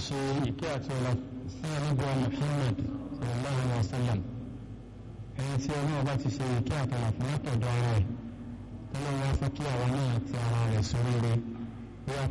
ṣe ìkẹ́ àti ọlá fún ànábì Muhammad sallallahu alaihi wasallam ẹni tí ọlọ́run bá ti ṣe ìkẹ́ àti ọlá fún látọ̀dọ̀ ara ẹ̀ tọ́lọ́run wá fún kí àwọn náà ti ara rẹ̀ sórí rẹ̀